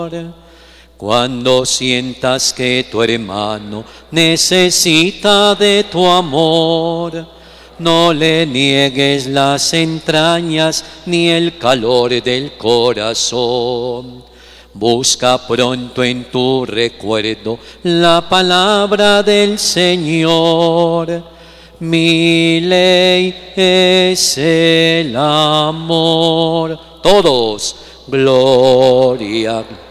Cuando sientas que tu hermano necesita de tu amor, no le niegues las entrañas ni el calor del corazón. Busca pronto en tu recuerdo la palabra del Señor. Mi ley es el amor. Todos, gloria.